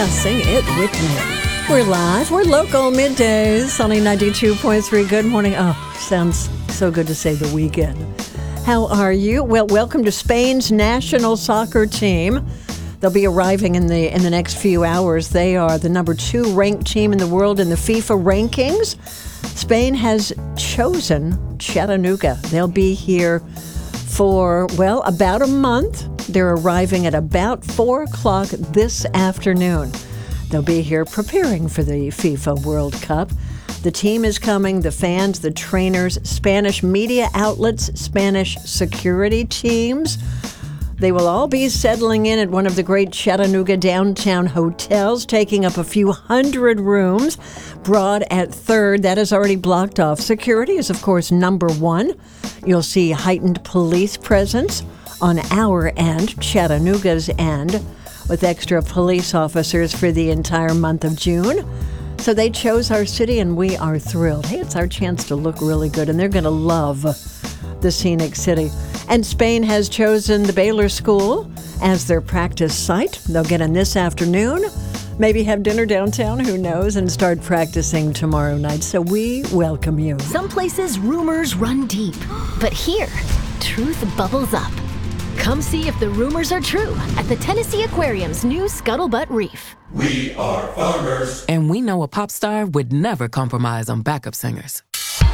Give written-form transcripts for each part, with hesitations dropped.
Sing it with me. We're live. We're local middays. Sunny 92.3. Good morning. Oh, sounds so good to say the weekend. How are you? Well, welcome to Spain's national soccer team. They'll be arriving in the next few hours. They are the number 2 ranked team in the world in the FIFA rankings. Spain has chosen Chattanooga. They'll be here for, well, about a month. They're arriving at about 4 o'clock this afternoon. They'll be here preparing for the FIFA World Cup. The team is coming, the fans, the trainers, Spanish media outlets, Spanish security teams. They will all be settling in at one of the great Chattanooga downtown hotels, taking up a few hundred rooms. Broad at 3rd, that is already blocked off. Security is, of course, number 1. You'll see heightened police presence on our end, Chattanooga's end, with extra police officers for the entire month of June. So they chose our city, and we are thrilled. Hey, it's our chance to look really good, and they're going to love the scenic city. And Spain has chosen the Baylor School as their practice site. They'll get in this afternoon, maybe have dinner downtown, who knows, and start practicing tomorrow night. So we welcome you. Some places rumors run deep, but here, truth bubbles up. Come see if the rumors are true at the Tennessee Aquarium's new Scuttlebutt Reef. We are farmers. And we know a pop star would never compromise on backup singers.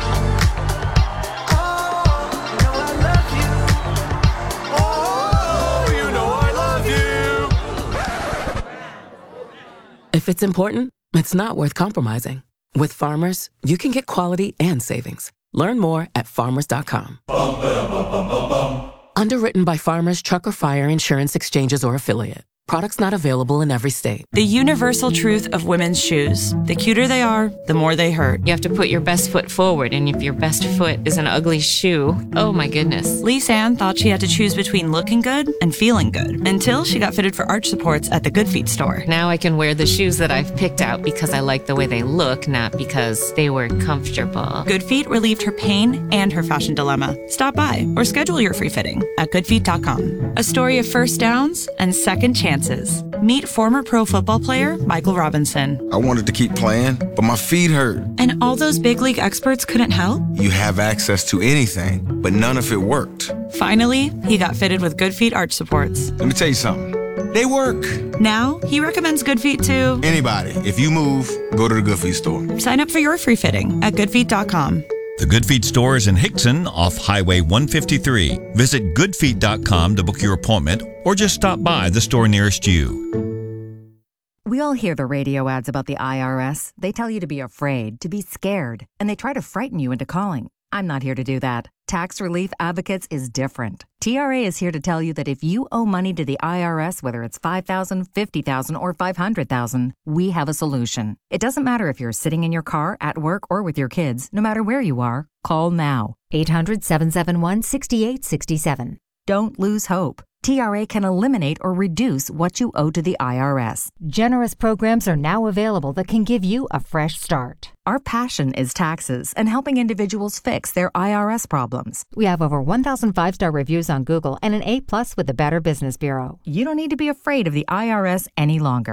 If it's important, it's not worth compromising. With Farmers, you can get quality and savings. Learn more at farmers.com. Underwritten by Farmers Truck or Fire Insurance Exchanges or Affiliate. Products not available in every state. The universal truth of women's shoes. The cuter they are, the more they hurt. You have to put your best foot forward, and if your best foot is an ugly shoe, oh my goodness. Lise Ann thought she had to choose between looking good and feeling good, until she got fitted for arch supports at the Good Feet store. Now I can wear the shoes that I've picked out because I like the way they look, not because they were comfortable. Good Feet relieved her pain and her fashion dilemma. Stop by or schedule your free fitting at goodfeet.com. A story of first downs and second chances. Meet former pro football player Michael Robinson. I wanted to keep playing, but my feet hurt. And all those big league experts couldn't help? You have access to anything, but none of it worked. Finally, he got fitted with Good Feet arch supports. Let me tell you something. They work. Now, he recommends Good Feet to anybody. If you move, go to the Good Feet store. Sign up for your free fitting at goodfeet.com. The Good Feet store is in Hickson off Highway 153. Visit goodfeet.com to book your appointment or just stop by the store nearest you. We all hear the radio ads about the IRS. They tell you to be afraid, to be scared, and they try to frighten you into calling. I'm not here to do that. Tax Relief Advocates is different. TRA is here to tell you that if you owe money to the IRS, whether it's $5,000, $50,000, or $500,000, we have a solution. It doesn't matter if you're sitting in your car, at work, or with your kids. No matter where you are, call now. 800-771-6867. Don't lose hope. TRA can eliminate or reduce what you owe to the IRS. Generous programs are now available that can give you a fresh start. Our passion is taxes and helping individuals fix their IRS problems. We have over 1,000 5-star reviews on Google and an A+ with the Better Business Bureau. You don't need to be afraid of the IRS any longer.